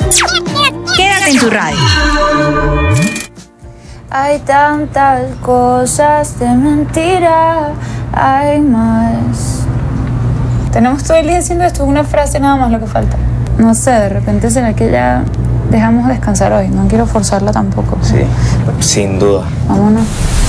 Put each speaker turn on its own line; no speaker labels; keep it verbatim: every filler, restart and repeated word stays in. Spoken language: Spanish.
Quédate en tu radio.
Hay tantas cosas de mentira, hay más. Tenemos todo el día haciendo esto, una frase nada más lo que falta. No sé, de repente será que ya dejamos descansar hoy, no quiero forzarla tampoco.
Sí, sin duda.
Vámonos.